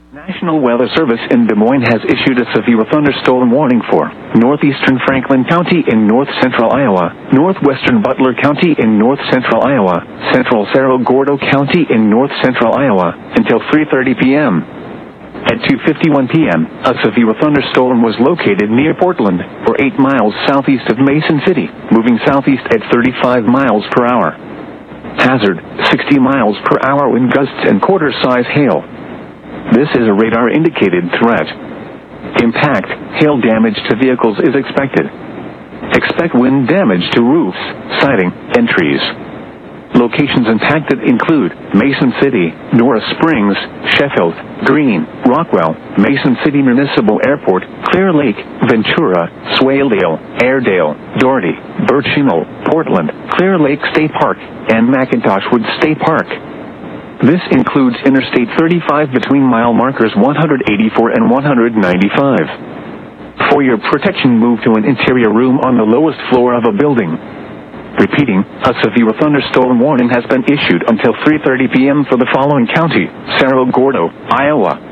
National Weather Service in Des Moines has issued a severe thunderstorm warning for northeastern Franklin County in north-central Iowa, northwestern Butler County in north-central Iowa, central Cerro Gordo County in north-central Iowa, until 3:30 p.m. At 2:51 p.m., a severe thunderstorm was located near Portland, or 8 miles southeast of Mason City, moving southeast at 35 miles per hour. Hazard, 60 miles per hour wind gusts and quarter-size hail. This is a radar-indicated threat. Impact, hail damage to vehicles is expected. Expect wind damage to roofs, siding, and trees. Locations impacted include Mason City, Norris Springs, Sheffield, Greene, Rockwell, Mason City Municipal Airport, Clear Lake, Ventura, Swaledale, Airedale, Doherty, Birch Hill, Portland, Clear Lake State Park, and McIntosh Woods State Park. This includes Interstate 35 between mile markers 184 and 195. For your protection, move to an interior room on the lowest floor of a building. Repeating, a severe thunderstorm warning has been issued until 3:30 p.m. for the following county: Cerro Gordo, Iowa,